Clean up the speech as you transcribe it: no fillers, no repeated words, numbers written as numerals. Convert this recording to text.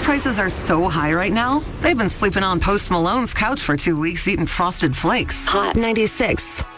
prices are so high right now, they've been sleeping on Post Malone's couch for 2 weeks eating Frosted Flakes. Hot 96.